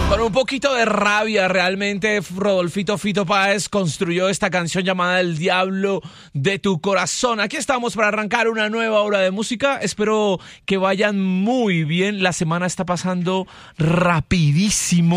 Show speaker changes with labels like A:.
A: Con un poquito de rabia, realmente, Rodolfito Fito Páez construyó esta canción llamada El Diablo de tu Corazón. Aquí estamos para arrancar una nueva hora de música. Espero que vayan muy bien. La semana está pasando rapidísimo.